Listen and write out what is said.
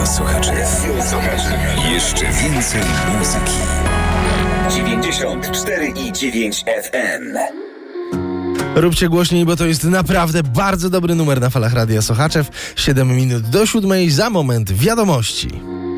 Sochaczew. Jeszcze więcej muzyki. 94,9 FM. Róbcie głośniej, bo to jest naprawdę bardzo dobry numer na falach Radia Sochaczew. 7 minut do 7, za moment wiadomości.